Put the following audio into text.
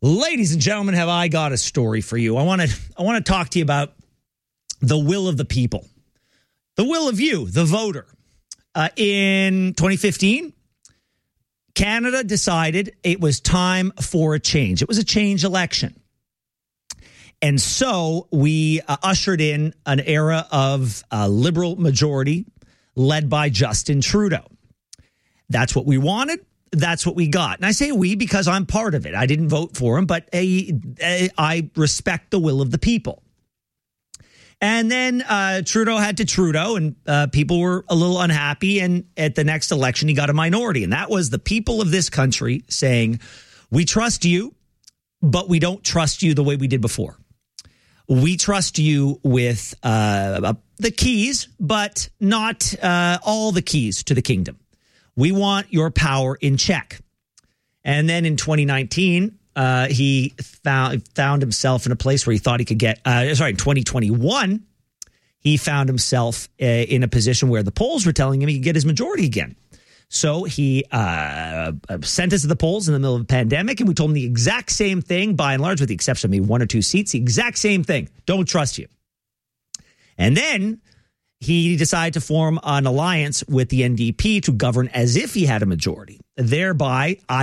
Ladies and gentlemen, have I got a story for you? I want to talk to you about the will of the people, the will of you, the voter. In 2015, Canada decided it was time for a change. It was a change election. And so we ushered in an era of a liberal majority led by Justin Trudeau. That's what we wanted. That's what we got. And I say we because I'm part of it. I didn't vote for him, but I respect the will of the people. And then Trudeau had to Trudeau, and people were a little unhappy. And at the next election, he got a minority. And that was the people of this country saying, we trust you, but we don't trust you the way we did before. We trust you with the keys, but not all the keys to the kingdom. We want your power in check. And then in 2019, he found himself in a place where he thought he could get, in 2021, he found himself in a position where the polls were telling him he could get his majority again. So he sent us to the polls in the middle of a pandemic, and we told him the exact same thing, by and large, with the exception of maybe one or two seats, the exact same thing. Don't trust you. And then he decided to form an alliance with the NDP to govern as if he had a majority, thereby